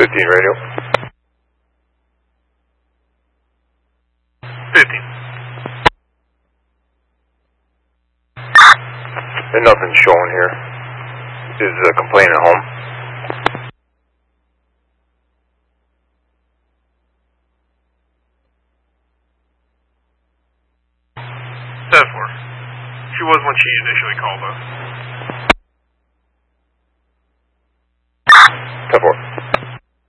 15 radio. 15. And nothing's showing here. Is a complaint at home? 10-4. She was when she initially called us.